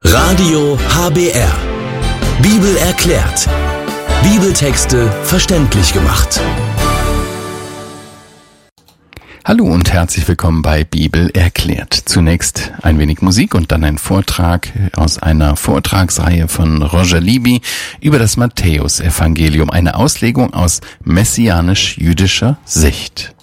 Radio HBR. Bibel erklärt. Bibeltexte verständlich gemacht. Hallo und herzlich willkommen bei Bibel erklärt. Zunächst ein wenig Musik und dann ein Vortrag aus einer Vortragsreihe von Roger Libby über das Matthäusevangelium, eine Auslegung aus messianisch-jüdischer Sicht.